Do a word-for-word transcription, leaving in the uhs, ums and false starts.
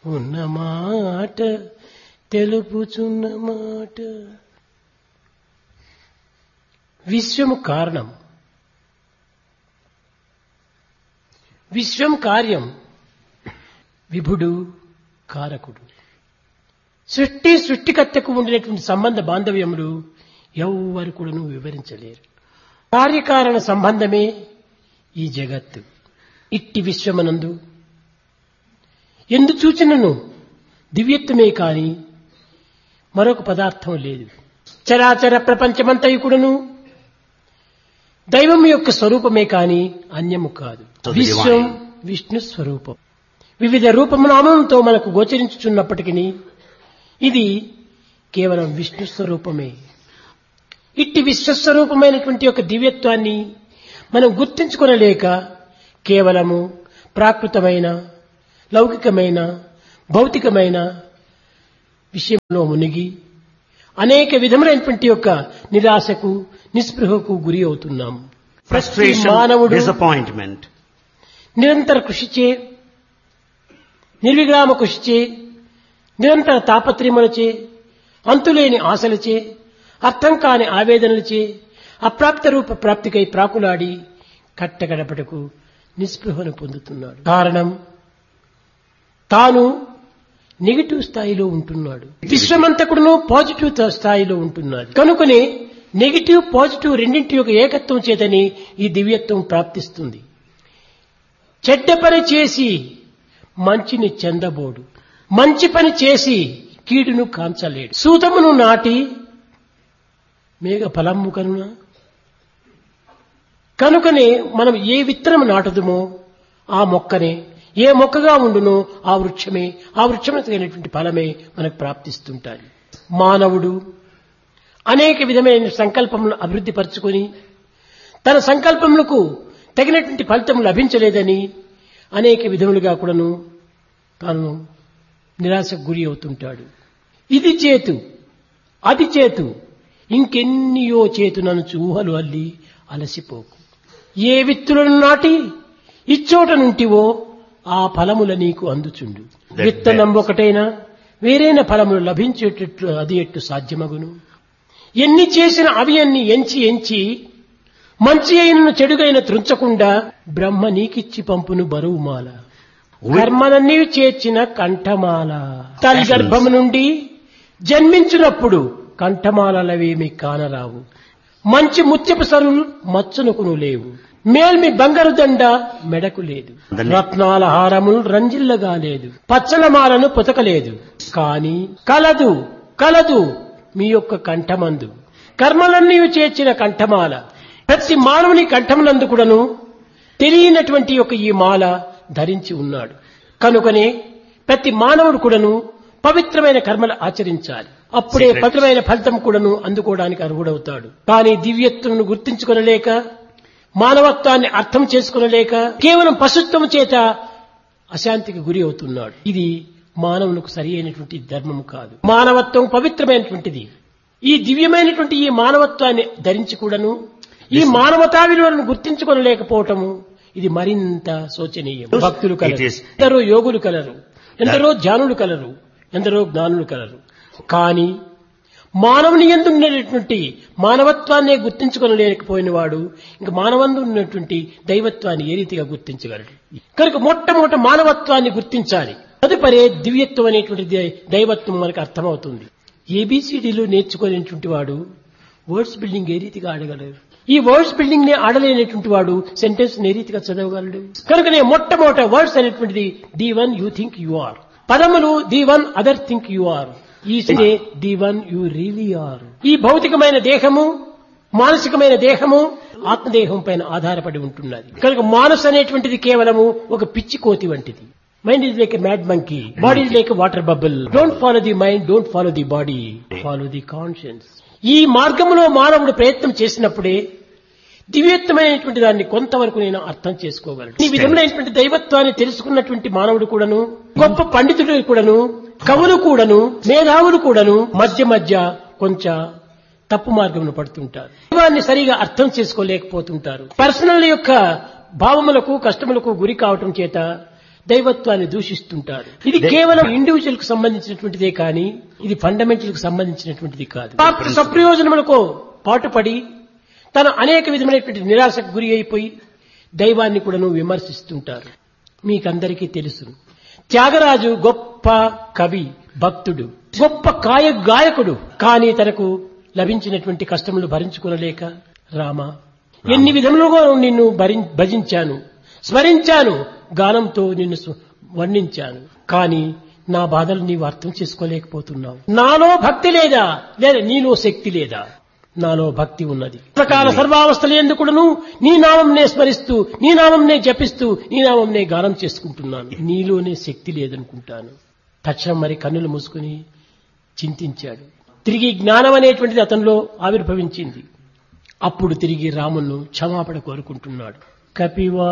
ఉన్న మాట తెలుపుచున్న మాట. విశ్వము కారణం, విశ్వం కార్యం, విభుడు కారకుడు. సృష్టి సృష్టికర్తకు ఉండినటువంటి సంబంధ బాంధవ్యములు ఎవ్వరు కూడాను వివరించలేరు. కార్యకారణ సంబంధమే ఈ జగత్తు. ఇట్టి విశ్వమనందు ఎందు చూచినను దివ్యత్వమే కాని మరొక పదార్థం లేదు. చరాచర ప్రపంచమంతయు కూడాను దైవం యొక్క స్వరూపమే కాని అన్యము కాదు. విశ్వం విష్ణు స్వరూపం. వివిధ రూపనామంతో మనకు గోచరించుచున్నప్పటికీ ఇది కేవలం విష్ణు స్వరూపమే. ఇట్టి విశ్వస్వరూపమైనటువంటి యొక్క దివ్యత్వాన్ని మనం గుర్తించుకొనలేక కేవలము ప్రాకృతమైన, లౌకికమైన, భౌతికమైన విషయంలో మునిగి అనేక విధములైనటువంటి యొక్క నిరాశకు, నిస్పృహకు గురి అవుతున్నాము. మానవుడు నిరంతర కృషిచే, నిర్విరామ కృషిచే, నిరంతర తాపత్రయములచే, అంతులేని ఆశలచే, అర్థం కాని ఆవేదనలచే అప్రాప్త రూప ప్రాప్తికై ప్రాకులాడి కట్టగడపటకు నిస్పృహను పొందుతున్నాడు. కారణం, తాను నెగిటివ్ స్థాయిలో ఉంటున్నాడు. విశ్వమంతకుడును పాజిటివ్ స్థాయిలో ఉంటున్నాడు. కనుకనే నెగిటివ్ పాజిటివ్ రెండింటి యొక్క ఏకత్వం చేతని ఈ దివ్యత్వం ప్రాప్తిస్తుంది. చెడ్డ పని చేసి మంచిని చెందబోడు, మంచి పని చేసి కీడును కాంచలేడు. సూతమును నాటి మేఘ ఫలము కనున. కనుకనే మనం ఏ విత్తనం నాటుదుమో ఆ మొక్కనే, ఏ మొక్కగా ఉండునో ఆ వృక్షమే, ఆ వృక్షమైనటువంటి ఫలమే మనకు ప్రాప్తిస్తుంటాయి. మానవుడు అనేక విధమైన సంకల్పములను అభివృద్ధి పరుచుకొని తన సంకల్పములకు తగినటువంటి ఫలితం లభించలేదని అనేక విధములుగా కూడాను తాను నిరాశకు గురి అవుతుంటాడు. ఇది చేతు, అది చేతు, ఇంకెన్నియో చేతునను ఊహలు అల్లి అలసిపోకు. ఏ విత్తులను నాటి ఇచ్చోట నుంటివో ఆ ఫలముల నీకు అందుచుండు. విత్తనం ఒకటైనా వేరైన ఫలములు లభించేటట్లు అది ఎట్టు సాధ్యమగును. ఎన్ని చేసిన అవి అన్ని ఎంచి ఎంచి మంచి అయిన చెడుగైన త్రుంచకుండా బ్రహ్మ నీకిచ్చి పంపును బరువుమాల. కర్మలన్నీ చేర్చిన కంఠమాల. తల్లి గర్భము నుండి జన్మించినప్పుడు కంఠమాలవేమి కానరావు. మంచి ముత్యపు సరులు మచ్చునకును లేవు. మేల్మి బంగారు దండ మెడకు లేదు. రత్నాల హారములు రంజిల్లగా లేదు. పచ్చలమాలను పొతకలేదు. కాని కలదు కలదు మీ యొక్క కంఠమందు. కర్మలన్నీ చేర్చిన కంఠమాల. ప్రతి మానవుని కంఠమునందు కూడాను తెలియనటువంటి యొక్క ఈ మాల ధరించి ఉన్నాడు. కనుకనే ప్రతి మానవుడు కూడాను పవిత్రమైన కర్మలు ఆచరించాలి. అప్పుడే పవిత్రమైన ఫలితం కూడాను అందుకోవడానికి అర్హుడవుతాడు. కానీ దివ్యత్వను గుర్తించుకొనలేక, మానవత్వాన్ని అర్థం చేసుకొనలేక కేవలం పశుత్వము చేత అశాంతికి గురి అవుతున్నాడు. ఇది మానవునికి సరి అయినటువంటి ధర్మము కాదు. మానవత్వం పవిత్రమైనటువంటిది. ఈ దివ్యమైనటువంటి ఈ మానవత్వాన్ని ధరించి కూడాను ఈ మానవతా విలువలను గుర్తించుకొనలేకపోవటము ఇది మరింత శోచనీయం. భక్తులు కలరు, ఎందరో యోగులు కలరు, ఎందరో జ్ఞానులు కలరు, ఎందరో జ్ఞానులు కలరు. కానీ మానవుని యందు ఉన్నటువంటి మానవత్వాన్నే గుర్తించుకొనలేకపోయిన వాడు ఇంక మానవందు ఉన్నటువంటి దైవత్వాన్ని ఏ రీతిగా గుర్తించగలడు? కనుక మొట్టమొదట మానవత్వాన్ని గుర్తించాలి. తదుపరి దివ్యత్వం అనేటువంటి దైవత్వం మనకు అర్థమవుతుంది. ఏబిసిడీలు నేర్చుకునేటువంటి వాడు వర్డ్స్ బిల్డింగ్ ఏ రీతిగా ఆడగలరు? ఈ వర్డ్స్ బిల్డింగ్ ని ఆడలేనటువంటి వాడు సెంటెన్స్ ఏ రీతిగా చదవగలడు? కనుకనే మొట్టమొదట వర్డ్స్ అనేటువంటిది the one you think you are. పదములు the one other think you are. ఈ say the one you really are. ఈ భౌతికమైన దేహము, మానసికమైన దేహము ఆత్మదేహం పైన ఆధారపడి ఉంటున్నది. కనుక మానసు అనేటువంటిది కేవలము ఒక పిచ్చి కోతి వంటిది. Mind is like a mad monkey, body is like a water bubble. Don't follow the mind, don't follow the body, follow the conscience. ఈ మార్గంలో మానవుడు ప్రయత్నం చేసినప్పుడే దివ్యత్వమైనటువంటి దాన్ని కొంతవరకు నేను అర్థం చేసుకోగలను. ఈ విధమైనటువంటి దైవత్వాన్ని తెలుసుకున్నటువంటి మానవుడు కూడాను, గొప్ప పండితుడు కూడాను, కవులు కూడాను, మేధావులు కూడాను మధ్య మధ్య కొంచెం తప్పు మార్గంలో పడుతుంటారు. దైవాన్ని సరిగా అర్థం చేసుకోలేకపోతుంటారు. పర్సనల్ యొక్క భావములకు, కష్టములకు గురి కావటం చేత దైవత్వాన్ని దూషిస్తుంటారు. ఇది కేవలం ఇండివిజువల్ కు సంబంధించినటువంటిదే కానీ ఇది ఫండమెంటల్ కు సంబంధించినటువంటిది కాదు. సప్రయోజనములకు పాటుపడి తన అనేక విధమైనటువంటి నిరాశకు గురి అయిపోయి దైవాన్ని కూడాను విమర్శిస్తుంటారు. మీకందరికీ తెలుసు, త్యాగరాజు గొప్ప కవి, భక్తుడు, గొప్ప కాయ గాయకుడు. కానీ తనకు లభించినటువంటి కష్టములు భరించుకోలేక, రామా ఎన్ని విధములుగా నిన్ను భజించాను, స్మరించాను, గానంతో నిన్ను వర్ణించాను, కానీ నా బాధలు నీవు అర్థం చేసుకోలేకపోతున్నావు. నాలో భక్తి లేదా, లేదా నీలో శక్తి లేదా? నాలో భక్తి ఉన్నది. ప్రకార సర్వావస్థలు ఎందుకును నీ నామంనే స్మరిస్తూ, నీ నామంనే జపిస్తూ, నీ నామంనే గానం చేసుకుంటున్నాను. నీలోనే శక్తి లేదనుకుంటాను. తక్షణం మరి కన్నులు మూసుకుని చింతించాడు. తిరిగి జ్ఞానం అనేటువంటిది అతనిలో ఆవిర్భవించింది. అప్పుడు తిరిగి రామును క్షమాపణ కోరుకుంటున్నాడు. కపివా